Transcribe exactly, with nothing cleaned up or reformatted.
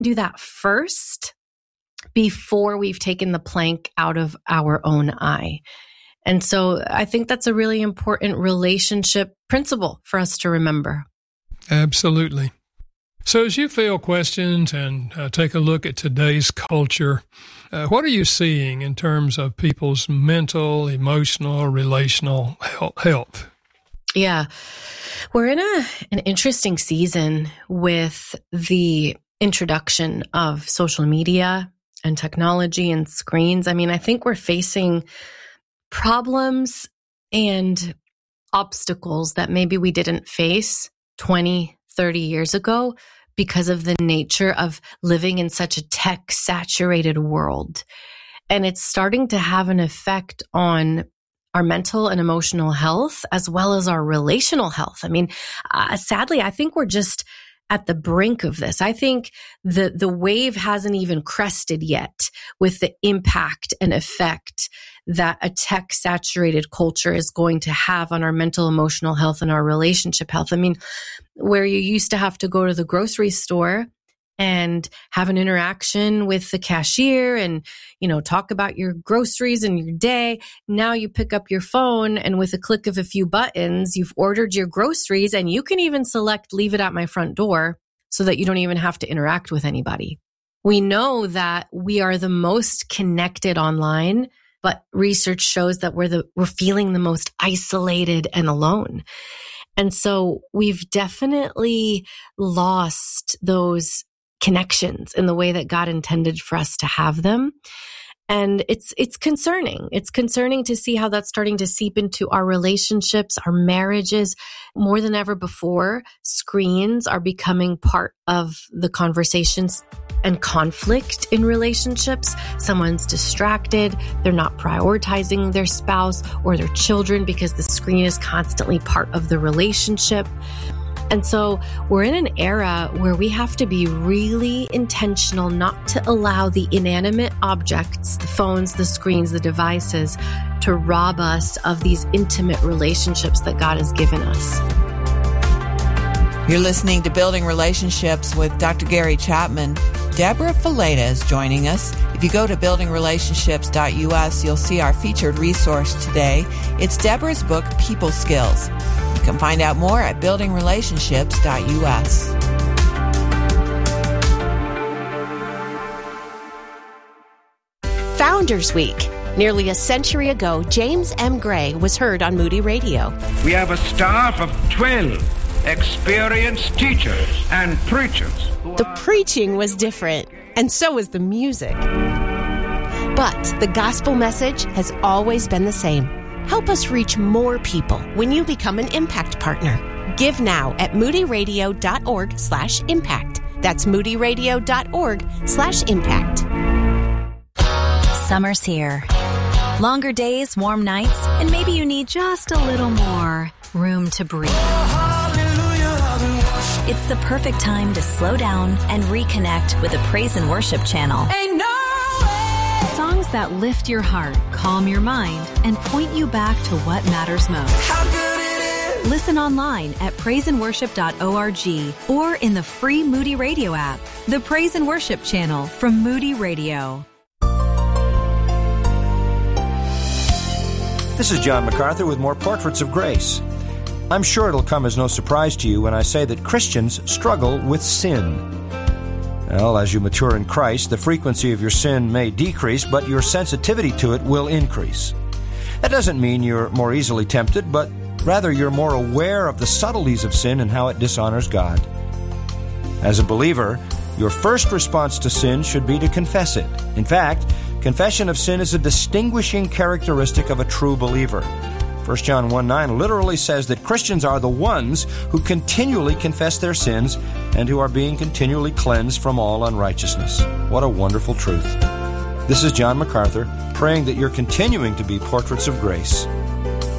do that first before we've taken the plank out of our own eye. And so I think that's a really important relationship principle for us to remember. Absolutely. So as you field questions and uh, take a look at today's culture, uh, what are you seeing in terms of people's mental, emotional, relational health? Yeah, we're in a an interesting season with the introduction of social media and technology and screens. I mean, I think we're facing problems and obstacles that maybe we didn't face twenty, thirty years ago because of the nature of living in such a tech-saturated world. And it's starting to have an effect on our mental and emotional health, as well as our relational health. I mean, uh, sadly, I think we're just at the brink of this. I think the, the wave hasn't even crested yet with the impact and effect that a tech-saturated culture is going to have on our mental, emotional health and our relationship health. I mean, where you used to have to go to the grocery store and have an interaction with the cashier and, you know, talk about your groceries and your day. Now you pick up your phone and with a click of a few buttons, you've ordered your groceries and you can even select leave it at my front door so that you don't even have to interact with anybody. We know that we are the most connected online, but research shows that we're the, we're feeling the most isolated and alone. And so we've definitely lost those connections in the way that God intended for us to have them. And it's it's concerning. It's concerning to see how that's starting to seep into our relationships, our marriages. More than ever before, screens are becoming part of the conversations and conflict in relationships. Someone's distracted. They're not prioritizing their spouse or their children because the screen is constantly part of the relationship. And so we're in an era where we have to be really intentional not to allow the inanimate objects, the phones, the screens, the devices, to rob us of these intimate relationships that God has given us. You're listening to Building Relationships with Doctor Gary Chapman. Deborah Fileta is joining us. If you go to building relationships dot U S, you'll see our featured resource today. It's Deborah's book, People Skills. You can find out more at building relationships dot U S. Founders Week. Nearly a century ago, James M. Gray was heard on Moody Radio. We have a staff of twelve experienced teachers and preachers. The preaching was different, and so was the music. But the gospel message has always been the same. Help us reach more people when you become an Impact Partner. Give now at moodyradio.org slash impact. That's moodyradio.org slash impact. Summer's here. Longer days, warm nights, and maybe you need just a little more room to breathe. It's the perfect time to slow down and reconnect with the Praise and Worship channel. Ain't no way. Songs that lift your heart, calm your mind, and point you back to what matters most. How good it is. Listen online at praise and worship dot org or in the free Moody Radio app. The Praise and Worship channel from Moody Radio. This is John MacArthur with more Portraits of Grace. I'm sure it'll come as no surprise to you when I say that Christians struggle with sin. Well, as you mature in Christ, the frequency of your sin may decrease, but your sensitivity to it will increase. That doesn't mean you're more easily tempted, but rather you're more aware of the subtleties of sin and how it dishonors God. As a believer, your first response to sin should be to confess it. In fact, confession of sin is a distinguishing characteristic of a true believer. First John one nine literally says that Christians are the ones who continually confess their sins and who are being continually cleansed from all unrighteousness. What a wonderful truth. This is John MacArthur, praying that you're continuing to be portraits of grace.